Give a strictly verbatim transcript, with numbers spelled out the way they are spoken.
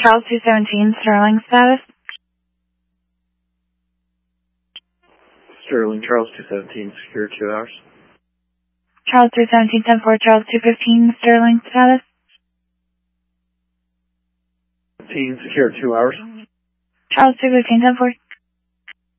Charles two seventeen, Sterling status. Sterling, Charles two seventeen, secure two hours. Charles two seventeen, ten four, Charles two fifteen, Sterling status. fifteen, secure two hours. Charles two fifteen, ten four.